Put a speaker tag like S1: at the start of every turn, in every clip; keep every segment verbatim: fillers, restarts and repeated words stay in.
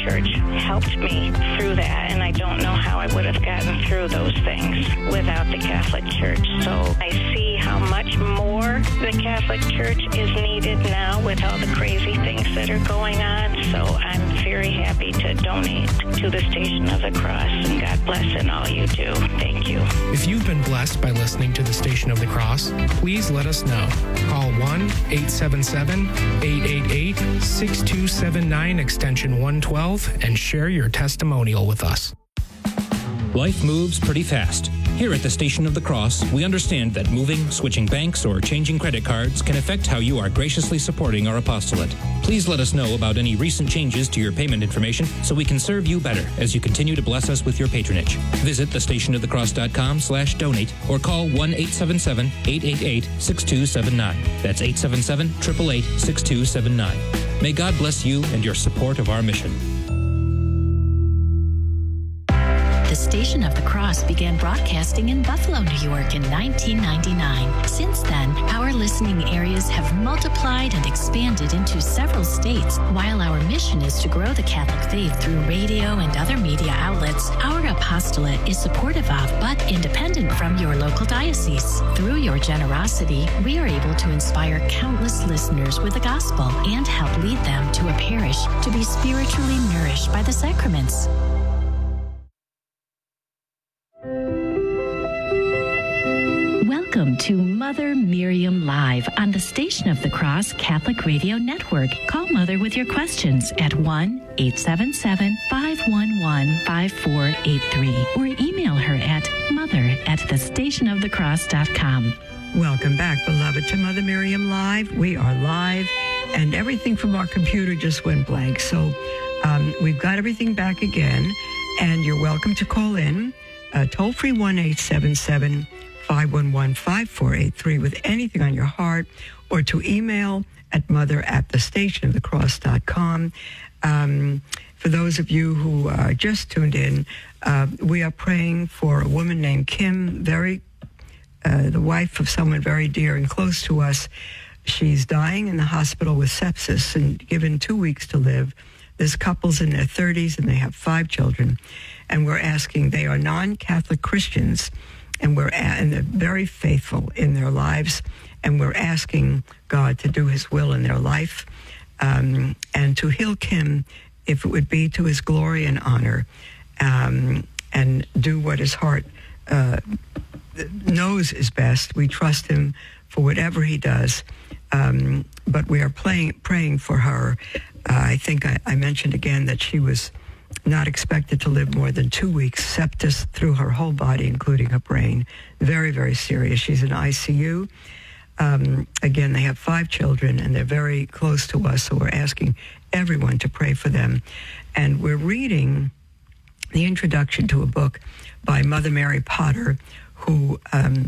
S1: Church helped me through that, and I don't know how I would have gotten through those things without the Catholic Church. So I see how much more the Catholic Church is needed now with all the crazy things that are going on. So I'm very happy to donate to the Station of the Cross, and God bless in all you do. Thank you.
S2: If you've been blessed by listening to the Station of the Cross, please let us know. Call one eight seven seven, eight eight eight, six two seven nine extension one twelve and share your testimonial with us.
S3: Life moves pretty fast. Here at the Station of the Cross, we understand that moving, switching banks, or changing credit cards can affect how you are graciously supporting our apostolate. Please let us know about any recent changes to your payment information so we can serve you better as you continue to bless us with your patronage. Visit thestationofthecross.com slash donate or call one eight seven seven, eight eight eight, six two seven nine. That's eight seven seven, eight eight eight, six two seven nine. May God bless you and your support of our mission.
S4: The Station of the Cross began broadcasting in Buffalo, New York in nineteen ninety-nine. Since then, our listening areas have multiplied and expanded into several states. While our mission is to grow the Catholic faith through radio and other media outlets, our apostolate is supportive of but independent from your local diocese. Through your generosity, we are able to inspire countless listeners with the gospel and help lead them to a parish to be spiritually nourished by the sacraments. Welcome to Mother Miriam Live on the Station of the Cross Catholic Radio Network. Call Mother with your questions at one eight seven seven, five one one, five four eight three or email her at mother at the station of the cross dot com.
S5: Welcome back, beloved, to Mother Miriam Live. We are live, and everything from our computer just went blank. So um, we've got everything back again, and you're welcome to call in. Uh, toll free one eight seven seven, five one one, five four eight three with anything on your heart, or to email at mother at the station of the cross dot com. Um, for those of you who uh, just tuned in, uh, we are praying for a woman named Kim, very uh, the wife of someone very dear and close to us. She's dying in the hospital with sepsis and given two weeks to live. This couple's in their thirties and they have five children. And we're asking, they are non-Catholic Christians, and we're and they're very faithful in their lives, and we're asking God to do his will in their life, um, and to heal Kim, if it would be to his glory and honor, um, and do what his heart uh, knows is best. We trust him for whatever he does, um, but we are playing, praying for her. Uh, I think I, I mentioned again that she was not expected to live more than two weeks, sepsis through her whole body, including her brain. Very, very serious. She's in I C U. Um, again, they have five children, and they're very close to us, so we're asking everyone to pray for them. And we're reading the introduction to a book by Mother Mary Potter, who um,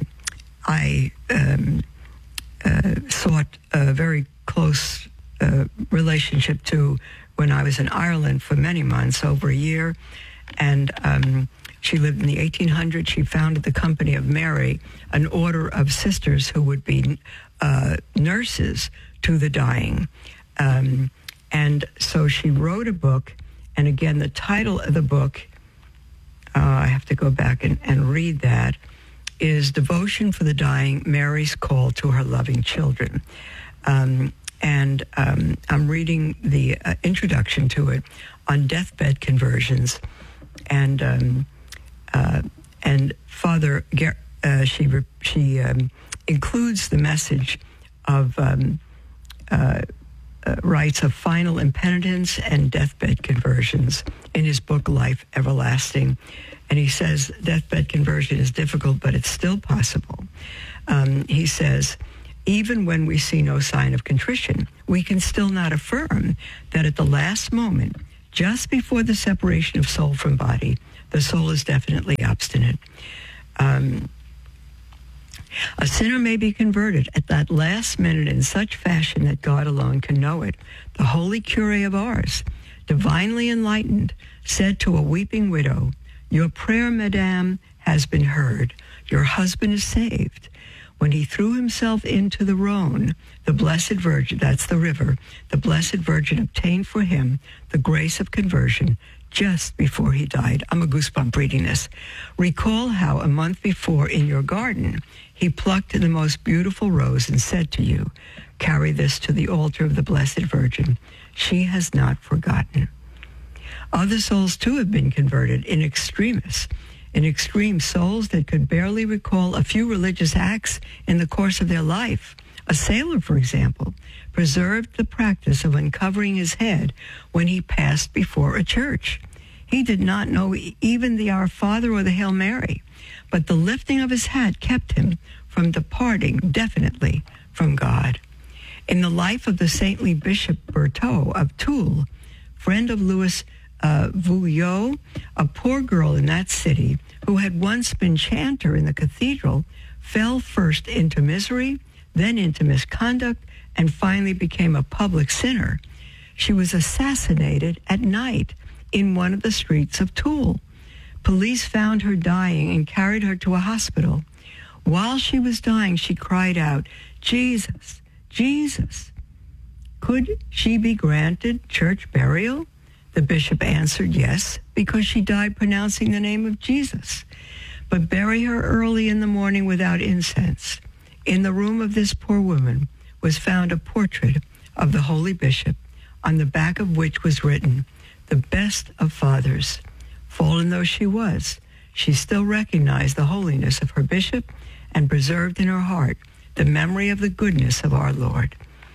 S5: I um, uh, sought a very close uh, relationship to when I was in Ireland for many months, over a year. And um, she lived in the eighteen hundreds. She founded the Company of Mary, an order of sisters who would be uh, nurses to the dying. Um, and so she wrote a book, and again, the title of the book, uh, I have to go back and, and read that, is Devotion for the Dying, Mary's Call to Her Loving Children. Um, And um, I'm reading the uh, introduction to it on deathbed conversions, and um, uh, and Father Gar- uh, she re- she um, includes the message of um, uh, uh, rites of final impenitence and deathbed conversions in his book Life Everlasting, and he says deathbed conversion is difficult, but it's still possible. Um, he says, even when we see no sign of contrition, we can still not affirm that at the last moment, just before the separation of soul from body, the soul is definitely obstinate. Um, a sinner may be converted at that last minute in such fashion that God alone can know it. The holy cure of ours, divinely enlightened, said to a weeping widow, "Your prayer, madame, has been heard. Your husband is saved." when he threw himself into the Rhone, the Blessed Virgin, that's the river, the Blessed Virgin obtained for him the grace of conversion just before he died. I'm a goosebump reading this. Recall how a month before in your garden, he plucked the most beautiful rose and said to you, carry this to the altar of the Blessed Virgin. She has not forgotten. Other souls, too, have been converted in extremis, in extreme souls that could barely recall a few religious acts in the course of their life. A sailor, for example, preserved the practice of uncovering his head when he passed before a church. He did not know even the Our Father or the Hail Mary, but the lifting of his hat kept him from departing definitely from God. In the life of the saintly Bishop Berthaud of Toul, friend of Louis uh, Veuillot, a poor girl in that city who had once been chanter in the cathedral, fell first into misery, then into misconduct, and finally became a public sinner. She was assassinated at night in one of the streets of Toul. Police found her dying and carried her to a hospital. While she was dying, she cried out, "Jesus, Jesus." Could she be granted church burial? The bishop answered yes, because she died pronouncing the name of Jesus. But bury her early in the morning without incense. In the room of this poor woman was found a portrait of the holy bishop, on the back of which was written, "The best of fathers." Fallen though she was, she still recognized the holiness of her bishop and preserved in her heart the memory of the goodness of our Lord.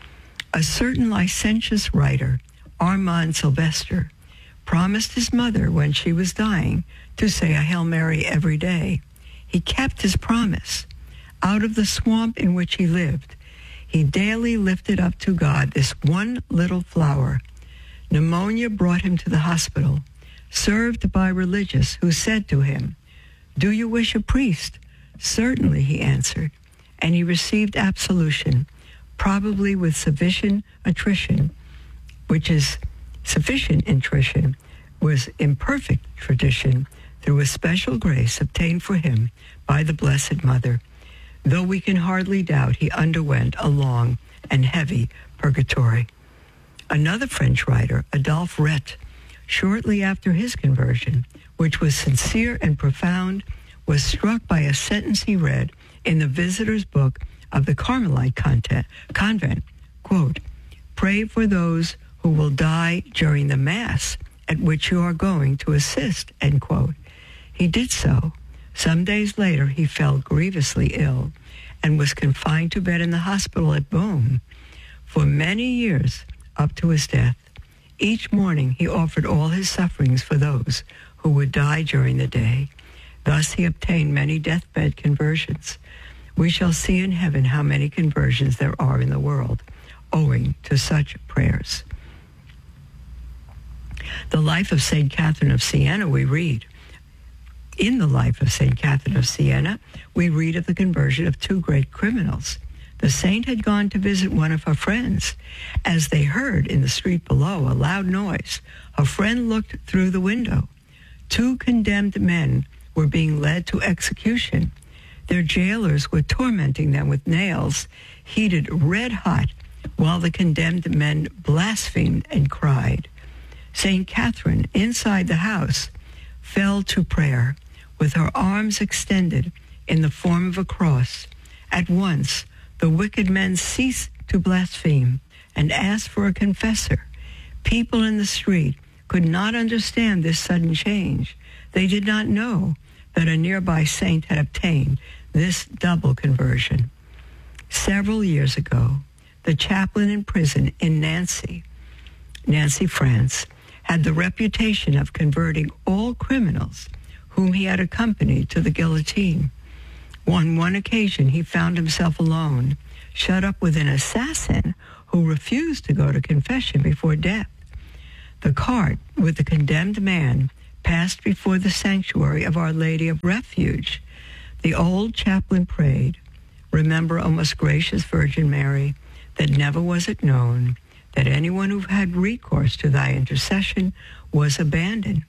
S5: A certain licentious writer, Armand Sylvester, promised his mother when she was dying to say a Hail Mary every day. He kept his promise. Out of the swamp in which he lived, he daily lifted up to God this one little flower. Pneumonia brought him to the hospital, served by religious who said to him, "Do you wish a priest?" "Certainly," he answered, and he received absolution, probably with sufficient attrition, which is sufficient attrition, was imperfect tradition, through a special grace obtained for him by the Blessed Mother, though we can hardly doubt he underwent a long and heavy purgatory. Another French writer, Adolphe Rett, shortly after his conversion, which was sincere and profound, was struck by a sentence he read in the visitor's book of the Carmelite convent, quote, "Pray for those who will die during the Mass at which you are going to assist," end quote. He did so. Some days later, he fell grievously ill and was confined to bed in the hospital at Beaune for many years up to his death. Each morning, he offered all his sufferings for those who would die during the day. Thus, he obtained many deathbed conversions. We shall see in heaven how many conversions there are in the world, owing to such prayers. The life of Saint Catherine of Siena, we read. In the life of Saint Catherine of Siena, we read of the conversion of two great criminals. The saint had gone to visit one of her friends. As they heard in the street below a loud noise, her friend looked through the window. Two condemned men were being led to execution. Their jailers were tormenting them with nails heated red hot, while the condemned men blasphemed and cried. Saint Catherine, inside the house, fell to prayer with her arms extended in the form of a cross. At once, the wicked men ceased to blaspheme and asked for a confessor. People in the street could not understand this sudden change. They did not know that a nearby saint had obtained this double conversion. Several years ago, the chaplain in prison in Nancy, Nancy, France, had the reputation of converting all criminals whom he had accompanied to the guillotine. On one occasion, he found himself alone, shut up with an assassin who refused to go to confession before death. The cart with the condemned man passed before the sanctuary of Our Lady of Refuge. The old chaplain prayed, "Remember, O most gracious Virgin Mary, that never was it known that anyone who had recourse to thy intercession was abandoned.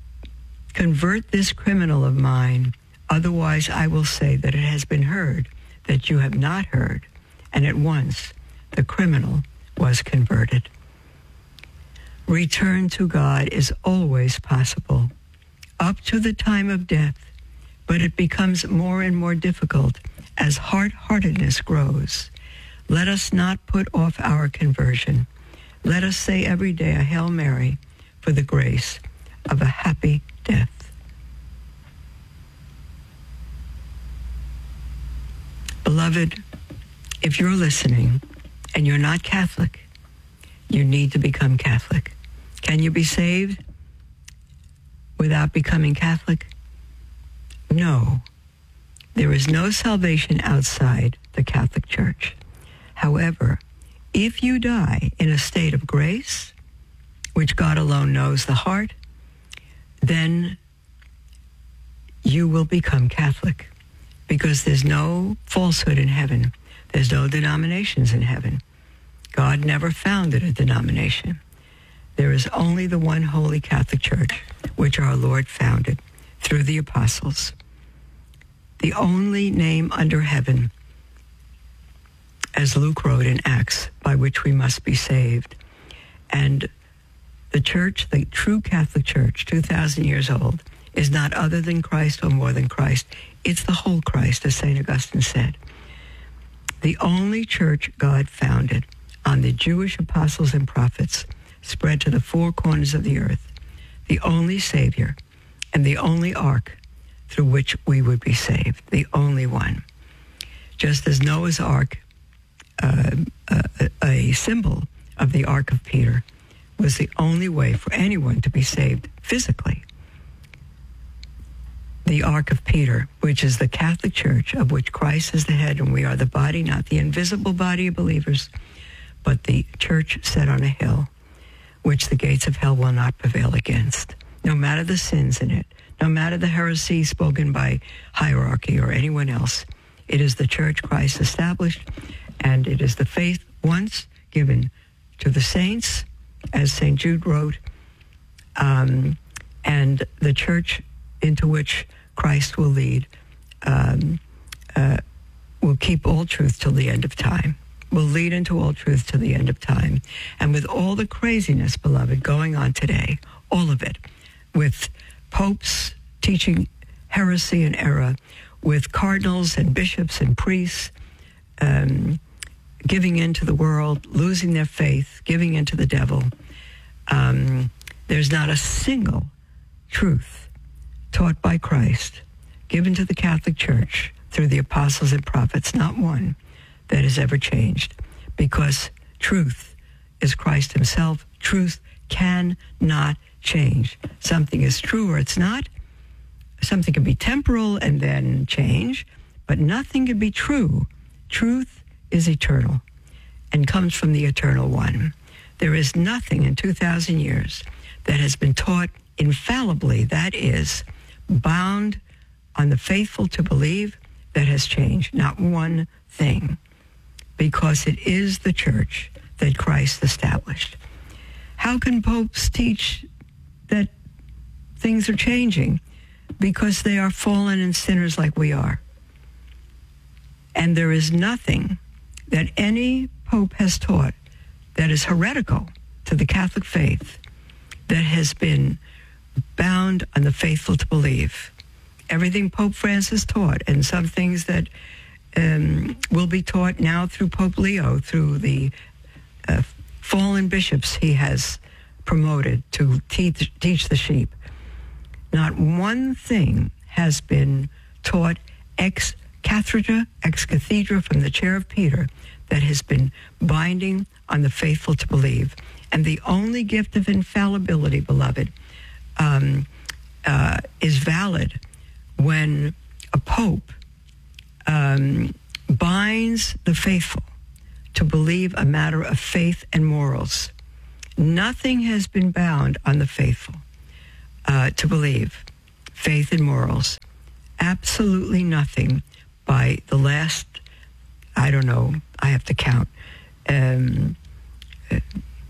S5: Convert this criminal of mine, otherwise I will say that it has been heard that you have not heard, and at once the criminal was converted. Return to God is always possible, up to the time of death, but it becomes more and more difficult as hard-heartedness grows. Let us not put off our conversion. Let us say every day a Hail Mary for the grace of a happy death. Beloved, if you're listening and you're not Catholic, you need to become Catholic. Can you be saved without becoming Catholic? No. There is no salvation outside the Catholic Church. However, if you die in a state of grace, which God alone knows the heart, then you will become Catholic, because there's no falsehood in heaven. There's no denominations in heaven. God never founded a denomination. There is only the one holy Catholic Church, which our Lord founded through the apostles. The only name under heaven, as Luke wrote in Acts, by which we must be saved. And the church, the true Catholic Church, two thousand years old, is not other than Christ or more than Christ. It's the whole Christ, as Saint Augustine said. The only church God founded on the Jewish apostles and prophets, spread to the four corners of the earth, the only Savior and the only ark through which we would be saved, the only one. Just as Noah's Ark, uh, a, a symbol of the Ark of Peter, was the only way for anyone to be saved physically. The Ark of Peter, which is the Catholic Church, of which Christ is the head and we are the body, not the invisible body of believers, but the church set on a hill, which the gates of hell will not prevail against, no matter the sins in it, no matter the heresy spoken by hierarchy or anyone else. It is the church Christ established, and it is the faith once given to the saints, as Saint Jude wrote, um, and the church into which Christ will lead, um, uh, will keep all truth till the end of time, will lead into all truth till the end of time. And with all the craziness, beloved, going on today, all of it, with popes teaching heresy and error, with cardinals and bishops and priests um, giving in to the world, losing their faith, giving in to the devil, um, there's not a single truth taught by Christ, given to the Catholic Church through the apostles and prophets, not one that has ever changed, because truth is Christ himself. Truth cannot change. Something is true or it's not. Something can be temporal and then change, but nothing can be true. Truth is eternal and comes from the eternal one. There is nothing in two thousand years that has been taught infallibly, that is, bound on the faithful to believe, that has changed. Not one thing, because it is the church that Christ established. How can popes teach that things are changing? Because they are fallen and sinners like we are. And there is nothing that any pope has taught that is heretical to the Catholic faith that has been bound on the faithful to believe. Everything Pope Francis taught, and some things that um, will be taught now through Pope Leo, through the uh, fallen bishops he has promoted to teach, teach the sheep. Not one thing has been taught ex cathedra, ex cathedra, from the chair of Peter, that has been binding on the faithful to believe. And the only gift of infallibility, beloved, um, uh, is valid when a pope um, binds the faithful to believe a matter of faith and morals. Nothing has been bound on the faithful uh, to believe faith and morals. Absolutely nothing by the last, I don't know, I have to count, um, uh,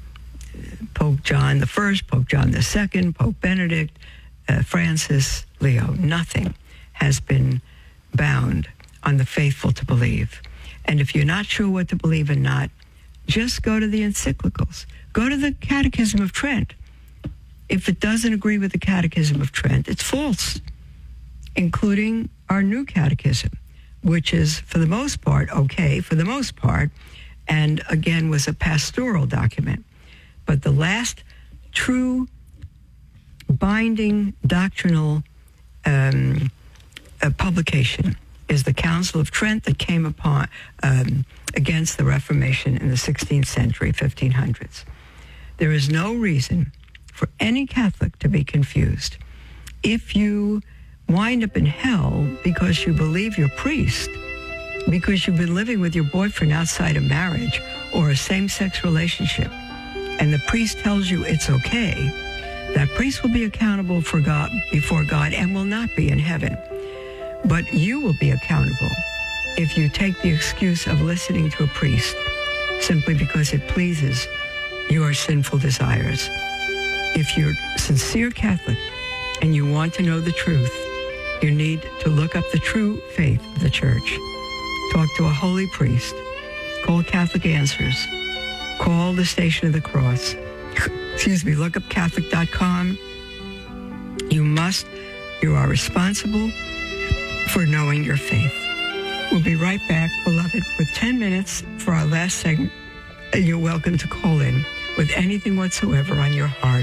S5: Pope John the First, Pope John the Second, Pope Benedict, uh, Francis, Leo. Nothing has been bound on the faithful to believe. And if you're not sure what to believe and not, just go to the encyclicals. Go to the Catechism of Trent. If it doesn't agree with the Catechism of Trent, it's false, including our new catechism, which is, for the most part, okay, for the most part, and again was a pastoral document. But the last true binding doctrinal um, uh, publication is the Council of Trent that came upon um, against the Reformation in the sixteenth century, fifteen hundreds. There is no reason for any Catholic to be confused. If you wind up in hell because you believe your priest, because you've been living with your boyfriend outside of marriage or a same-sex relationship, and the priest tells you it's okay, that priest will be accountable for God before God and will not be in heaven. But you will be accountable if you take the excuse of listening to a priest simply because it pleases your sinful desires. If you're a sincere Catholic and you want to know the truth, you need to look up the true faith of the Church. Talk to a holy priest. Call Catholic Answers. Call the Station of the Cross. Excuse me, look up Catholic dot com. You must, you are responsible for knowing your faith. We'll be right back, beloved, with ten minutes for our last segment. And you're welcome to call in with anything whatsoever on your heart.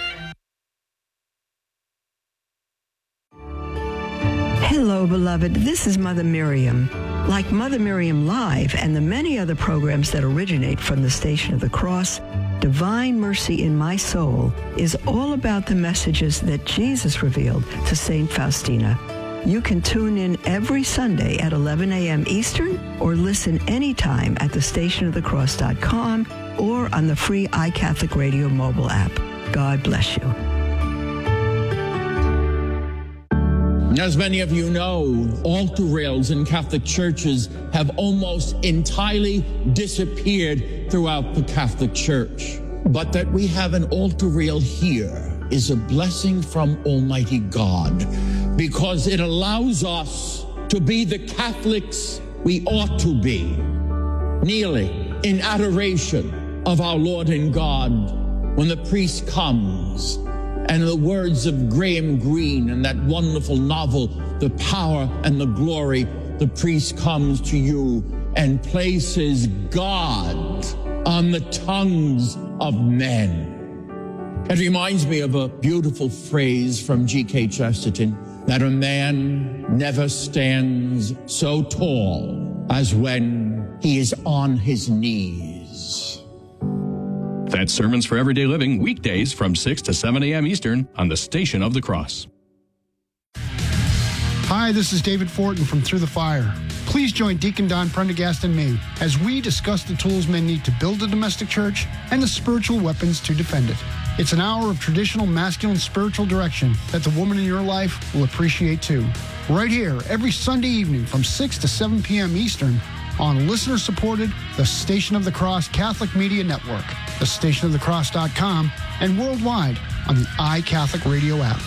S5: Hello, beloved. This is Mother Miriam. Like Mother Miriam Live and the many other programs that originate from the Station of the Cross, Divine Mercy in My Soul is all about the messages that Jesus revealed to Saint Faustina. You can tune in every Sunday at eleven a.m. Eastern or listen anytime at the station of the cross dot com or on the free iCatholic Radio mobile app. God bless you.
S6: As many of you know, altar rails in Catholic churches have almost entirely disappeared throughout the Catholic Church. But that we have an altar rail here is a blessing from Almighty God, because it allows us to be the Catholics we ought to be, kneeling in adoration of our Lord and God when the priest comes. And in the words of Graham Greene in that wonderful novel, The Power and the Glory, the priest comes to you and places God on the tongues of men. It reminds me of a beautiful phrase from G K Chesterton, that a man never stands so tall as when he is on his knees.
S7: That's Sermons for Everyday Living, weekdays from six to seven a.m. Eastern on the Station of the Cross.
S8: Hi, this is David Fortin from Through the Fire. Please join Deacon Don Prendergast and me as we discuss the tools men need to build a domestic church and the spiritual weapons to defend it. It's an hour of traditional masculine spiritual direction that the woman in your life will appreciate too. Right here, every Sunday evening from six to seven p.m. Eastern on listener-supported The Station of the Cross Catholic Media Network, the station of the cross dot com, and worldwide on the iCatholic Radio app.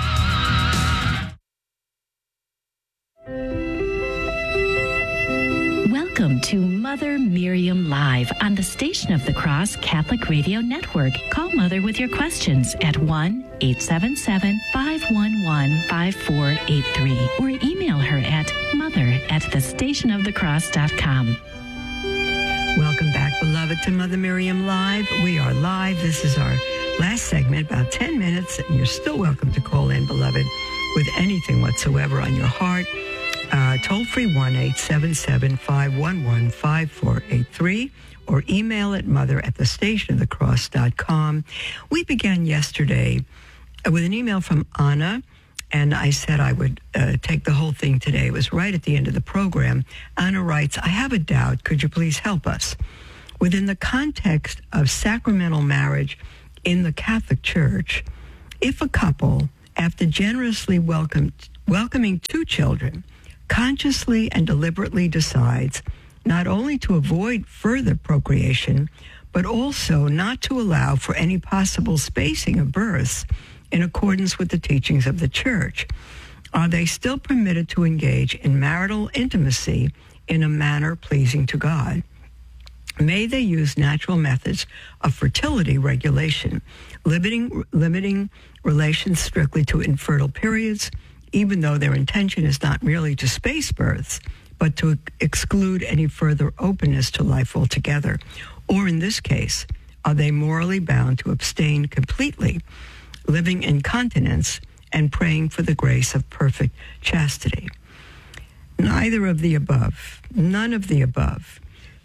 S4: Welcome to Mother Miriam Live on the Station of the Cross Catholic Radio Network. Call Mother with your questions at one eight seven seven, five one one, five four eight three or email her at mother at the station of the cross dot com.
S5: Welcome back, beloved, to Mother Miriam Live. We are live. This is our last segment, about ten minutes, and you're still welcome to call in, beloved, with anything whatsoever on your heart. Uh, toll free one eight seven seven, five one one, five four eight three or email at mother at the station of the cross dot com. We began yesterday with an email from Anna, and I said I would uh, take the whole thing today. It was right at the end of the program. Anna writes, I have a doubt. Could you please help us? Within the context of sacramental marriage in the Catholic Church, if a couple, after generously welcomed, welcoming two children, consciously and deliberately decides not only to avoid further procreation, but also not to allow for any possible spacing of births in accordance with the teachings of the Church, Are they still permitted to engage in marital intimacy in a manner pleasing to God? May they use natural methods of fertility regulation, limiting, limiting relations strictly to infertile periods, even though their intention is not merely to space births, but to exclude any further openness to life altogether? Or in this case, are they morally bound to abstain completely, living in continence and praying for the grace of perfect chastity? Neither of the above. None of the above.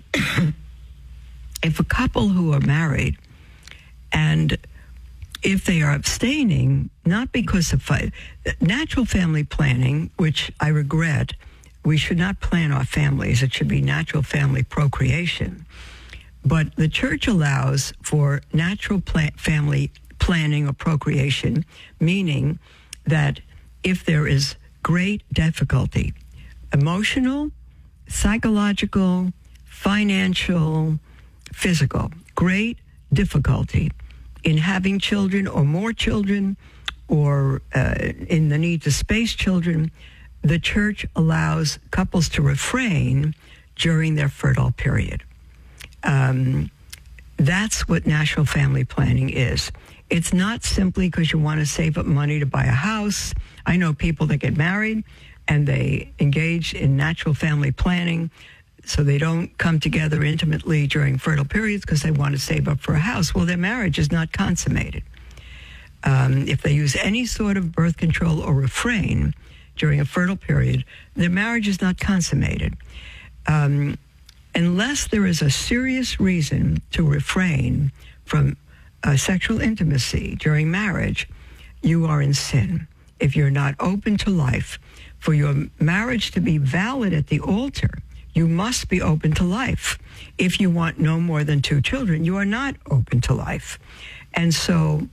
S5: If a couple who are married, and if they are abstaining, not because of fi- natural family planning, which I regret, we should not plan our families. It should be natural family procreation. But the church allows for natural pla- family planning or procreation, meaning that if there is great difficulty, emotional, psychological, financial, physical, great difficulty in having children or more children, or uh, in the need to space children, the church allows couples to refrain during their fertile period. Um, that's what natural family planning is. It's not simply because you want to save up money to buy a house. I know people that get married and they engage in natural family planning so they don't come together intimately during fertile periods because they want to save up for a house. Well, their marriage is not consummated. Um, if they use any sort of birth control or refrain during a fertile period, their marriage is not consummated. Um, unless there is a serious reason to refrain from uh, sexual intimacy during marriage, you are in sin. If you're not open to life, for your marriage to be valid at the altar, you must be open to life. If you want no more than two children, you are not open to life. And so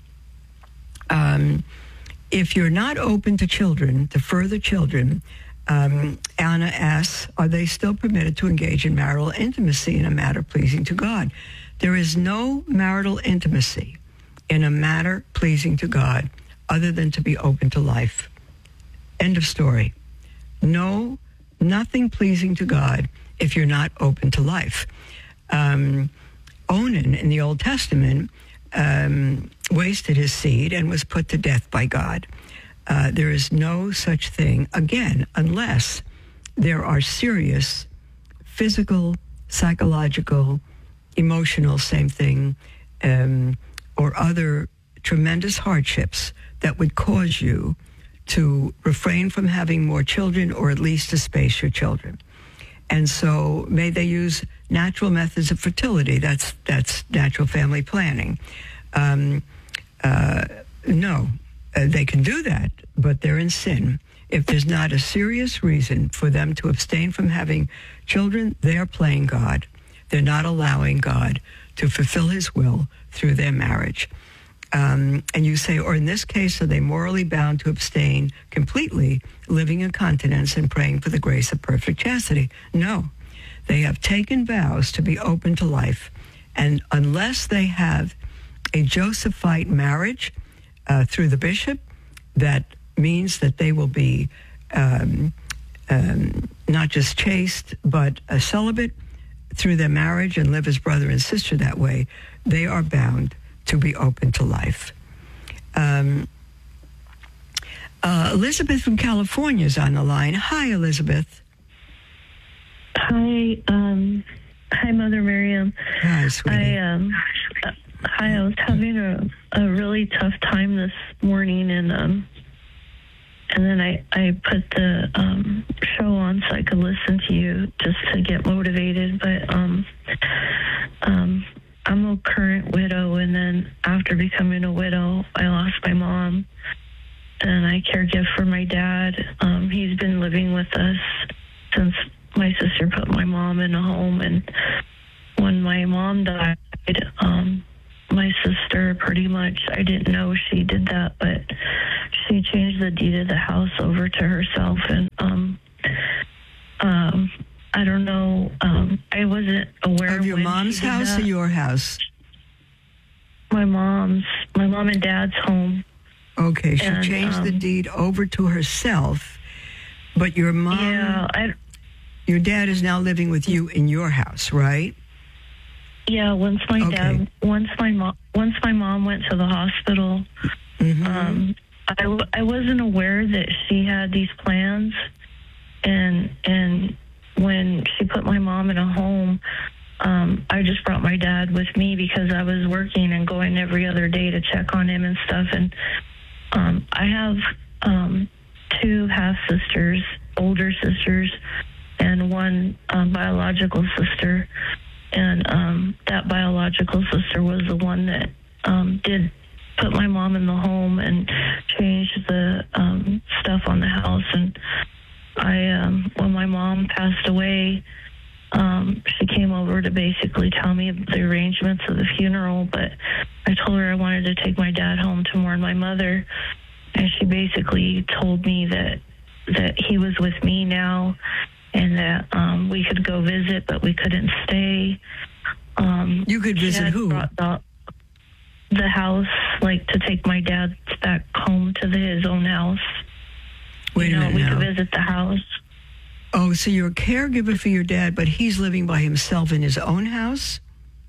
S5: um, if you're not open to children, to further children, um, Anna asks, are they still permitted to engage in marital intimacy in a matter pleasing to God? There is no marital intimacy in a matter pleasing to God other than to be open to life. End of story. No, nothing pleasing to God if you're not open to life. Um, Onan in the Old Testament um, wasted his seed and was put to death by God. Uh, there is no such thing, again, unless there are serious physical, psychological, emotional, same thing, um, or other tremendous hardships that would cause you to refrain from having more children, or at least to space your children. And so may they use natural methods of fertility. That's that's natural family planning. Um, uh, no, uh, they can do that, but they're in sin. If there's not a serious reason for them to abstain from having children, they're playing God. They're not allowing God to fulfill his will through their marriage. Um, and you say, or in this case, are they morally bound to abstain completely, living in continence and praying for the grace of perfect chastity? No. They have taken vows to be open to life. And unless they have a Josephite marriage uh, through the bishop, that means that they will be um, um, not just chaste, but a celibate through their marriage and live as brother and sister that way, they are bound to be open to life. Um, uh, Elizabeth from California is on the line. Hi, Elizabeth.
S9: Hi, um, hi, Mother Miriam.
S5: Hi, sweetie.
S9: I, um, uh, hi, I was having a, a really tough time this morning, and um, and then I, I put the um, show on so I could listen to you just to get motivated. But um, um, I'm a current widow, and then after becoming a widow, I lost my mom, and I caregive for my dad. Um, he's been living with us since my sister put my mom in a home, and when my mom died, um, my sister pretty much, I didn't know she did that, but she changed the deed of the house over to herself, and um, um, I don't know, um, I wasn't aware
S5: of your
S9: when
S5: mom's
S9: she did
S5: house
S9: that.
S5: or your house?
S9: My mom's, my mom and dad's home.
S5: Okay, she
S9: And,
S5: changed the
S9: um,
S5: deed over to herself, but your mom,
S9: Yeah, I,
S5: your dad is now living with you in your house, right?
S9: yeah. Once my
S5: Okay.
S9: dad, once my mom, once my mom went to the hospital,
S5: Mm-hmm.
S9: um, I, w- I wasn't aware that she had these plans, and and when she put my mom in a home, um, I just brought my dad with me because I was working and going every other day to check on him and stuff. And um, I have um, two half sisters, older sisters, and one um, biological sister. And um, that biological sister was the one that um, did put my mom in the home and changed the um, stuff on the house. And I, um, when my mom passed away, um, she came over to basically tell me the arrangements of the funeral. But I told her I wanted to take my dad home to mourn my mother, and she basically told me that that he was with me now, and that um, we could go visit, but we couldn't stay. Um,
S5: You could
S9: she
S5: visit
S9: had
S5: who?
S9: brought The, the house, like to take my dad back home to the, his own house.
S5: Wait
S9: you
S5: a
S9: know,
S5: minute
S9: we
S5: now.
S9: could visit the house.
S5: Oh, so you're a caregiver for your dad, but he's living by himself in his own house?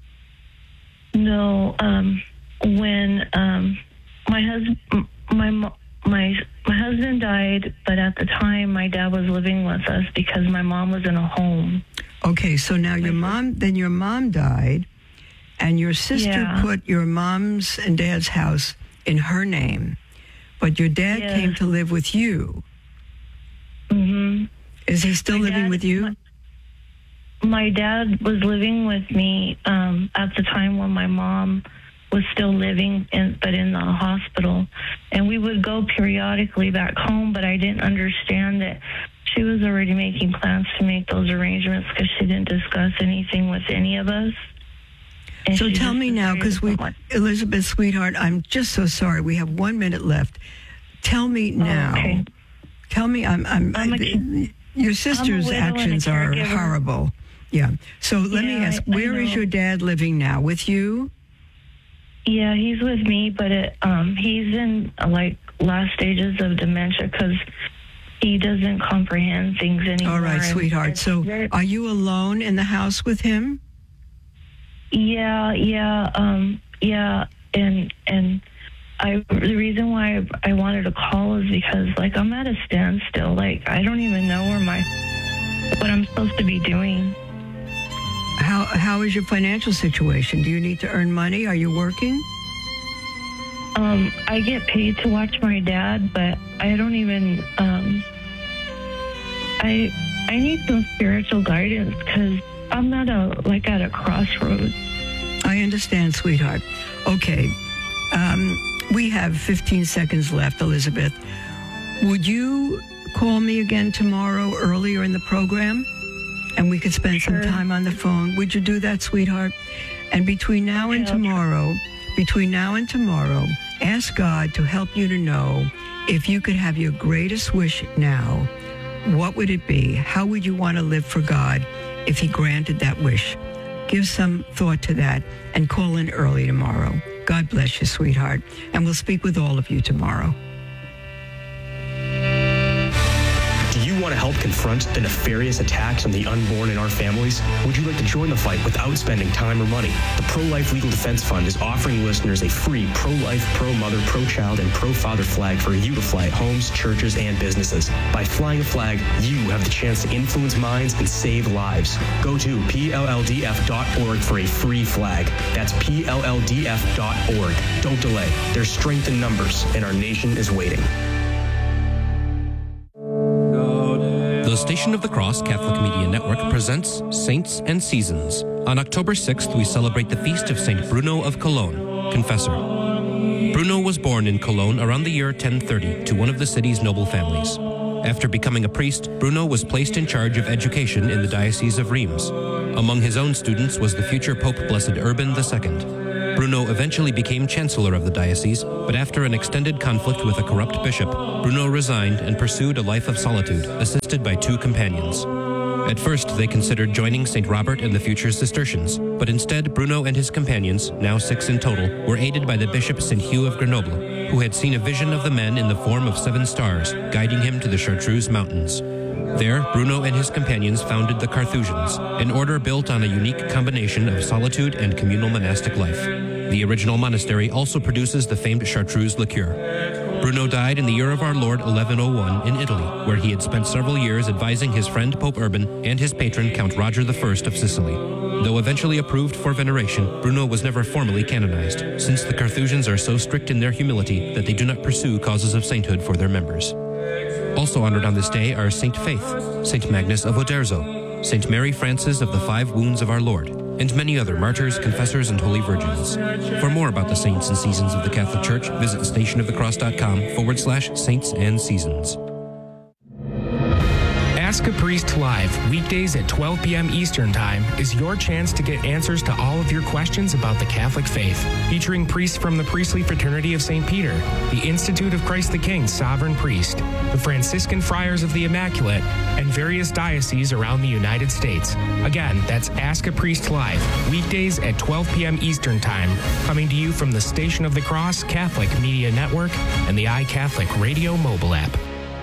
S9: No, um, when um, my husband, my mo- my my husband died, but at the time my dad was living with us because my mom was in a home.
S5: Okay, so now your mom, then your mom died, and your sister
S9: Yeah.
S5: put your mom's and dad's house in her name, but your dad
S9: Yes.
S5: came to live with you.
S9: Mm-hmm.
S5: Is he still
S9: My
S5: living
S9: dad-
S5: with you?
S9: My, my dad was living with me um, at the time when my mom was still living, in, but in the hospital. And we would go periodically back home, but I didn't understand that she was already making plans to make those arrangements because she didn't discuss anything with any of us. And
S5: So
S9: she
S5: tell
S9: just
S5: me now,
S9: decided
S5: because we,
S9: someone-
S5: Elizabeth, sweetheart, I'm just so sorry. We have one minute left. Tell me now.
S9: Oh, okay.
S5: Tell me, I'm, I'm,
S9: I'm a-
S5: I, your sister's
S9: widow and a
S5: actions are
S9: caregiver.
S5: horrible. Yeah. So let me
S9: Yeah,
S5: ask,
S9: I- I
S5: where is
S9: know.
S5: your dad living now? With you?
S9: Yeah, he's with me, but it, um, he's in uh, like last stages of dementia because he doesn't comprehend things anymore.
S5: All right,
S9: and
S5: sweetheart.
S9: it's
S5: So
S9: very-
S5: are you alone in the house with him?
S9: yeah, yeah, um, yeah, and and I the reason why I, I wanted to call is because like I'm at a standstill. Like I don't even know where my what I'm supposed to be doing.
S5: How How is your financial situation? Do you need to earn money? Are you working?
S9: Um, I get paid to watch my dad, but I don't even. Um, I I need some spiritual guidance because I'm at a like at a crossroads.
S5: I understand, sweetheart. Okay. Um, we have fifteen seconds left, Elizabeth. Would you call me again tomorrow earlier in the program? And we could spend
S9: Sure.
S5: some time on the phone. Would you do that, sweetheart? And between now and
S9: Okay, I'll try.
S5: tomorrow, between now and tomorrow, ask God to help you to know if you could have your greatest wish now, what would it be? How would you want to live for God if he granted that wish? Give some thought to that and call in early tomorrow. God bless you, sweetheart. And we'll speak with all of you tomorrow.
S10: Do you want to help confront the nefarious attacks on the unborn in our families? Would you like to join the fight without spending time or money? The Pro-Life Legal Defense Fund is offering listeners a free pro-life, pro-mother, pro-child, and pro-father flag for you to fly at homes, churches, and businesses. By flying a flag, you have the chance to influence minds and save lives. Go to P L L D F dot org for a free flag. That's P L L D F dot org. Don't delay. There's strength in numbers, and our nation is waiting.
S3: The Station of the Cross Catholic Media Network presents Saints and Seasons. On October sixth, we celebrate the feast of Saint Bruno of Cologne, Confessor. Bruno was born in Cologne around the year ten thirty to one of the city's noble families. After becoming a priest, Bruno was placed in charge of education in the Diocese of Reims. Among his own students was the future Pope Blessed Urban the Second. Bruno eventually became chancellor of the diocese, but after an extended conflict with a corrupt bishop, Bruno resigned and pursued a life of solitude, assisted by two companions.
S11: At first, they considered joining Saint Robert and the future Cistercians, but instead Bruno and his companions, now six in total, were aided by the Bishop Saint Hugh of Grenoble, who had seen a vision of the men in the form of seven stars, guiding him to the Chartreuse Mountains. There, Bruno and his companions founded the Carthusians, an order built on a unique combination of solitude and communal monastic life. The original monastery also produces the famed Chartreuse liqueur. Bruno died in the year of our Lord eleven oh one in Italy, where he had spent several years advising his friend Pope Urban and his patron Count Roger the First of Sicily. Though eventually approved for veneration, Bruno was never formally canonized, since the Carthusians are so strict in their humility that they do not pursue causes of sainthood for their members. Also honored on this day are Saint Faith, Saint Magnus of Oderzo, Saint Mary Frances of the Five Wounds of our Lord, and many other martyrs, confessors, and holy virgins. For more about the saints and seasons of the Catholic Church, visit stationofthecross.com forward slash saints and seasons.
S2: Ask a Priest Live, weekdays at twelve p.m. Eastern Time, is your chance to get answers to all of your questions about the Catholic faith. Featuring priests from the Priestly Fraternity of Saint Peter, the Institute of Christ the King Sovereign Priest, the Franciscan Friars of the Immaculate, and various dioceses around the United States. Again, that's Ask a Priest Live, weekdays at twelve p.m. Eastern Time, coming to you from the Station of the Cross Catholic Media Network and the iCatholic Radio mobile app.